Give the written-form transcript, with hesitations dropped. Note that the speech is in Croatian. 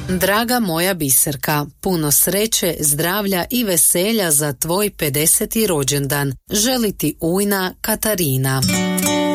Draga moja biserka, puno sreće, zdravlja i veselja za tvoj 50. rođendan. Želi ti ujna Katarina.